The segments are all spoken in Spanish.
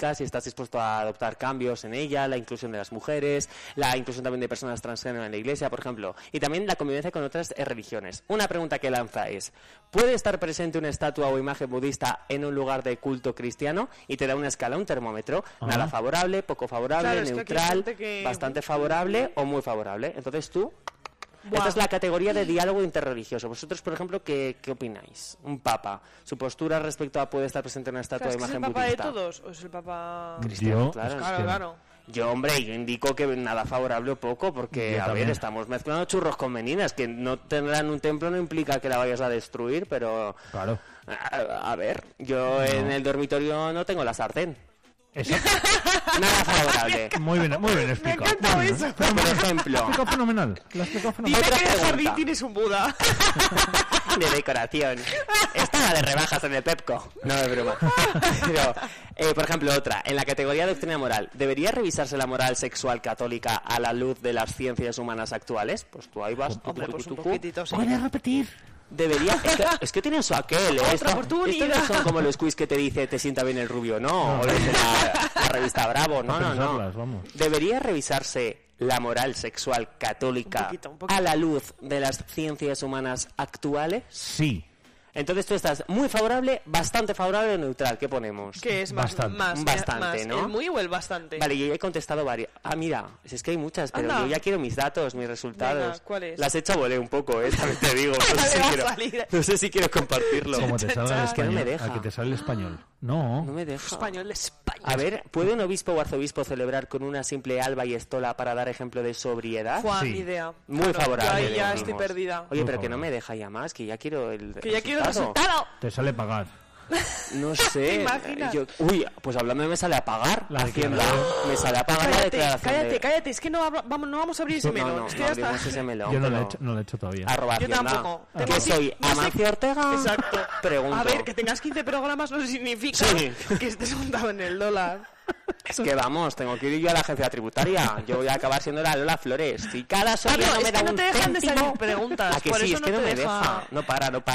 política, si estás dispuesto a adoptar cambios en ella, la inclusión de las mujeres, la inclusión también de personas transgénero en la iglesia, por ejemplo, y también la convivencia con otras religiones. Una pregunta que lanza es, ¿puede estar presente una estatua o imagen budista en un lugar de culto cristiano? Y te da una escala, un termómetro, nada favorable, poco favorable, claro, neutral, bastante favorable o muy favorable. Entonces tú... Esta es la categoría de diálogo interreligioso. Vosotros, por ejemplo, ¿qué opináis? Un papa, su postura respecto a puede estar presente en una estatua de imagen budista. ¿Es el papa de todos o es el papa cristiano? Claro. Yo indico que nada favorable o poco, porque, estamos mezclando churros con meninas, que no tendrán un templo no implica que la vayas a destruir, pero... Claro. A ver, yo en el dormitorio no tengo la sartén. Nada favorable. Muy bien explicado. Me encanta eso. Por ejemplo. Lo has explicado fenomenal. Dime que en el jardín tienes un Buda. De decoración. Estaba de rebajas en el Pepco. No es broma. Pero, por ejemplo, otra. En la categoría de doctrina moral, ¿debería revisarse la moral sexual católica a la luz de las ciencias humanas actuales? Pues tú ahí vas. Hombre, pues un poquitito, sí. ¿Puedes repetir? Debería... Es que tienen su aquel. Otra oportunidad. Estos no son como los quiz que te dice te sienta bien el rubio, ¿no? O los de la revista Bravo. No. Vamos. ¿Debería revisarse la moral sexual católica un poquito. a la luz de las ciencias humanas actuales? Sí. Entonces tú estás muy favorable, bastante favorable o neutral. ¿Qué ponemos? ¿Qué es más? Bastante, ¿no? ¿El muy o el bastante? Vale, yo ya he contestado varias. Ah, mira, es que hay muchas, pero yo ya quiero mis datos, mis resultados. Venga, ¿cuáles? Las he hecho volé un poco, también te digo. No sé si quiero compartirlo. Como te salga el Es que no español. me deja. A que te sale el español. No me deja. Español de España. A ver, ¿puede un obispo o arzobispo celebrar con una simple alba y estola para dar ejemplo de sobriedad? Juan, Sí. ni idea. Muy favorable. Yo ahí ya decimos. estoy perdida. Oye, Muy pero que no favorable. me deja ya más, que ya quiero el Que ya quiero el resultado. Te sale pagar. No sé. ¿Te imaginas? Uy, pues hablando de me sale a pagar. La Hacienda. declaración. Me sale a pagar la declaración. Cállate. Es que no vamos a abrir ese melón. No es que ya abrimos está. ese melón. Yo no pero- lo he hecho todavía. Arroba Yo Hacienda. tampoco. ¿Qué Tengo- soy? no sé- ¿Amancio Ortega? Exacto. Pregunto. A ver, que tengas 15 programas no significa que estés montado en el dólar. Es que vamos, tengo que ir yo a la agencia tributaria. Yo voy a acabar siendo la Lola Flores. Si cada socio no me es da que no un te dejan de céntimo... salir preguntas. ¿A que por sí? eso Es que no te me deja. deja. No para. No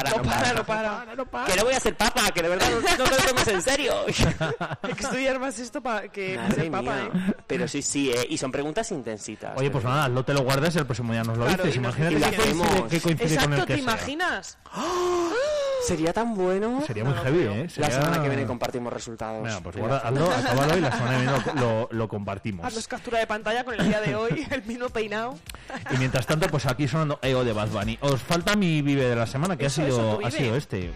para. Que no voy a ser papa, que de verdad no te lo tomes en serio. Hay que estudiar más esto para que Madre ser papa, mía. Pero sí, y son preguntas intensitas. Oye, pues nada, no te lo guardes y el próximo día nos lo Claro, dices. y nos Imagínate dices que que coincide con el Exacto, que ¿te sea. imaginas? Sería tan bueno. Sería muy No, heavy, creo. ¿eh? La Sería- semana que viene compartimos resultados. Venga, pues De guarda, la- hazlo, acábalo y la semana que viene lo compartimos. Haznos captura de pantalla con el día de hoy, el mismo peinado. Y mientras tanto, pues aquí sonando EO de Bad Bunny. Os falta mi vive de la semana, que Eso, ha tu sido vive. este.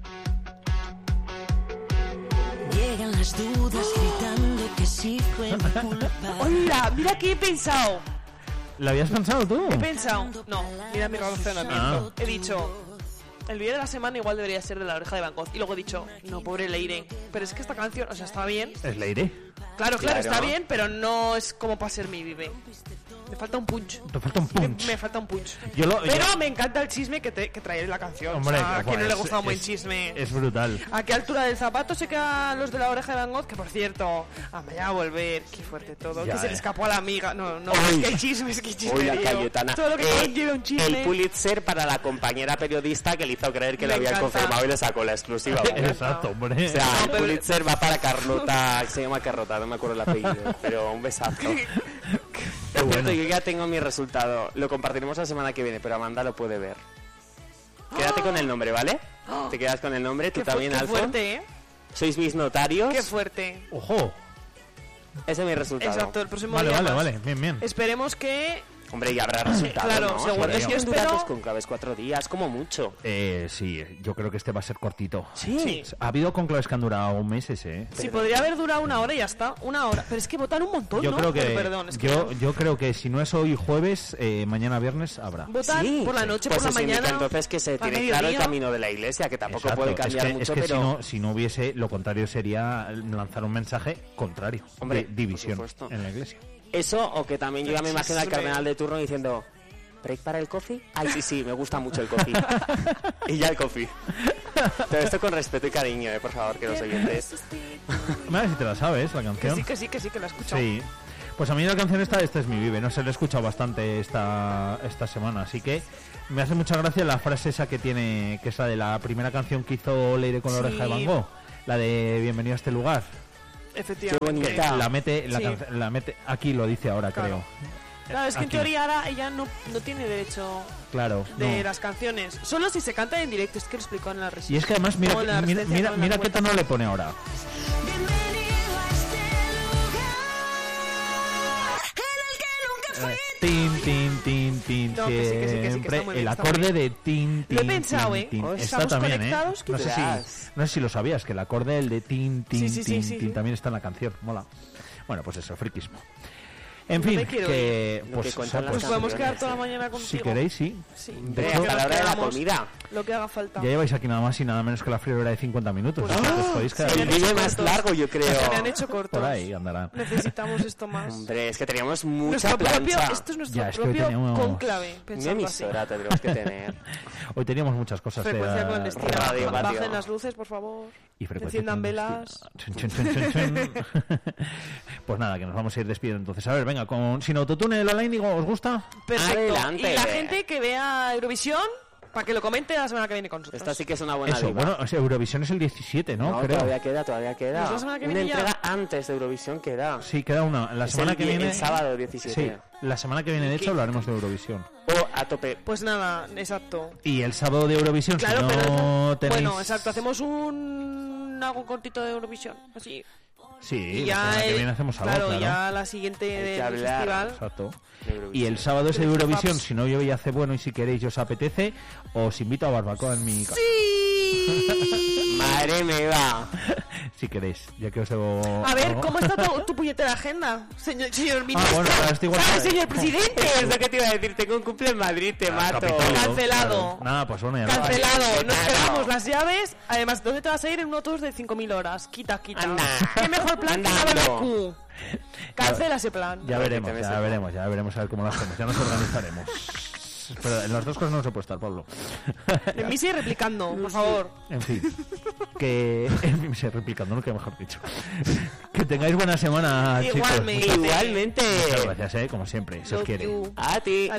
Llegan las dudas gritando que sí fue mi culpa. Oye, mira que he pensado. ¿La habías pensado tú? He pensado. No, mira mi razonamiento. Ah. He dicho. El video de la semana igual debería ser de La Oreja de Van Gogh. Y luego he dicho, no, pobre Leire. Pero es que esta canción, o sea, está bien. Es Leire. Claro, Claro. está bien, pero no es como para ser mi vive. Me falta un punch. Te falta un punch. Me falta un punch. Yo Pero me encanta el chisme que trae la canción. Hombre, o sea, a quien no le es- gusta un buen es- chisme. Es brutal. ¿A qué altura del zapato se quedan los de La Oreja de Van Gogh? Que por cierto, vaya a volver. Qué fuerte todo. Ya, que se le escapó a la amiga. No, Uy. es que hay chisme, es que hay chisme. Uy, la tío. Cayetana. Todo lo que conlleva un chisme. El Pulitzer para la compañera periodista que le hizo creer que Me le habían encanta. confirmado y le sacó la exclusiva. ¿vale? Exacto, hombre. O sea, No, el pero- Pulitzer va para Carlota, se llama Carlota, no me acuerdo el apellido, pero un besazo. Por bueno. cierto, yo ya tengo mi resultado, lo compartiremos la semana que viene, pero Amanda lo puede ver. Quédate con el nombre, ¿vale? Te quedas con el nombre, tú también, Qué Alfon. fuerte, ¿eh? Sois mis notarios. Qué fuerte. Ojo. Ese es mi resultado. Exacto, el próximo Vale, día vale, más. Bien. Esperemos que... Hombre, ya habrá resultado, claro, ¿no? seguro. Porque Es que son espero- datos conclaves 4 días, como mucho. Sí, yo creo que este va a ser cortito. Sí. Ha habido conclaves que han durado un mes ese, ¿eh? Si podría haber durado 1 hora y ya está. 1 hora. Pero es que votan un montón, Yo ¿no? creo que Perdón, es que yo creo que si no es hoy jueves, mañana viernes habrá. votan Sí, por la sí. noche, Pues por la eso indica mañana. entonces que se a tiene claro el mediodía. camino de la iglesia, que tampoco Exacto. puede cambiar es mucho, que pero... si no hubiese, lo contrario sería lanzar un mensaje contrario. Hombre, de división por supuesto. en la iglesia. Eso, o que también yo ya me imagino al Chisme. cardenal de turno diciendo... ¿Break para el coffee? Ay, sí, me gusta mucho el coffee. Y ya el coffee. Pero esto con respeto y cariño, por favor, que los oyentes... A ver si te la sabes, la Que canción. sí, que la he escuchado. Sí. Pues a mí la canción esta es mi vive, no se la he escuchado bastante esta semana, así que me hace mucha gracia la frase esa que tiene, que es la de la primera canción que hizo Leire con La Oreja de Van Gogh, la de Bienvenido a este lugar. Efectivamente. bonita. La mete, Sí. la mete, aquí lo dice ahora, Claro. creo. Claro, es que en Aquí. teoría ahora ella no tiene derecho Claro. de no. las canciones. Solo si se canta en directo, es que lo explicó en la Y resistencia. es que además, mira, No, en la mira, Resistencia, mira, no, en la mira qué Vuelta. tono le pone ahora. Bienvenido a este lugar en el que nunca fui. Tin, tin, tin, tin. No, que sí, que está Siempre muy bien, el está muy acorde bien. de tin, tin. Lo he pensado, tin, ¿eh? tin. Estamos Está también, conectados, ¿qué No sé dirás? no sé si lo sabías, que el acorde el de tin, tin, Sí, sí, tin, sí, tin sí. también está en la canción. Mola. Bueno, pues eso, friquismo. En No fin, me quiero que Lo pues, que cuentan las Pues podemos canciones, quedar toda la sí. mañana contigo. si queréis, sí. Sí. Hombre, De hecho, hasta la hora de la quedamos comida. Lo que haga falta. Ya lleváis aquí nada más y nada menos que la friolera de 50 minutos. Pues así que os podéis quedar sí, El ahí. vídeo más cortos. largo, yo creo. Se me han hecho cortos. Por ahí andará. Necesitamos esto más. Hombre, es que teníamos mucha Nuestro propio, plancha. esto es nuestro Ya, es que hoy propio tenemos- cónclave. Una Pensando así. emisora tendremos que tener. Hoy teníamos muchas cosas de Frecuencia clandestina. Radio, Bajen patio. las luces, por favor. y frecuencia Enciendan clandestina. velas. Chun, chun, chun, chun, chun. Pues nada, que nos vamos a ir despidiendo entonces. A ver, venga, sin autotune, Lola Índigo, ¿os gusta? Perfecto. Adelante. Y la gente que vea Eurovisión, para que lo comente la semana que viene con nosotros. Esta sí que es una buena Eso, diva. bueno, o sea, Eurovisión es el 17, ¿no? No, Creo. todavía queda. Pues la semana que Una viene ya. entrega antes de Eurovisión queda. Sí, queda una. La Es semana el que viene. El sábado 17. Sí, la semana que viene, de hecho, hablaremos de Eurovisión. O a tope. Pues nada, exacto. Y el sábado de Eurovisión, Claro, si pero no tenéis... bueno, exacto, hacemos algo cortito de Eurovisión, así. Sí, Y la semana que viene hacemos algo, claro. ya la siguiente Hay que del hablar. festival. Exacto. de Eurovisión. Y el sábado es de Pero Eurovisión, Fabs. si no llueve y hace bueno y si queréis y os apetece, os invito a barbacoa en mi casa. ¡Sí! Madre me va. Si queréis, ya que os debo... A ver, algo. ¿cómo está tu puñetera agenda, señor ministro? bueno, ahora estoy igual. ¿Sabe, señor presidente? Es lo que te iba a decir. Tengo un cumple en Madrid, te mato. Capitolio, Cancelado. claro. Nada, pues bueno, ya no. Cancelado, nos Claro. quedamos las llaves. Además, ¿dónde te vas a ir en un autobús de 5.000 horas? Quita. Anda. ¿Qué mejor plan que Andando. Q? Cancela ese plan. Ya veremos, que te ya ves veremos, ya veremos a ver cómo lo hacemos, ya nos organizaremos. Pero en las dos cosas no se puede estar, Pablo. En mí sigue replicando, por favor. En fin, que... Se replicando, nunca mejor dicho. Que tengáis buena semana, chicos. Igualmente. Muchas Igualmente. gracias, como siempre, si os Love quiere. you. A ti. Adiós.